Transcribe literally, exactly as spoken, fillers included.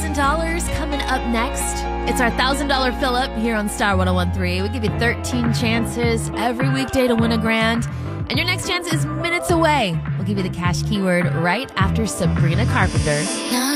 thousand dollars coming up next. It's our one thousand dollars fill-up here on Star one oh one three. We give you thirteen chances every weekday to win a grand. And your next chance is minutes away. We'll give you the cash keyword right after Sabrina Carpenter.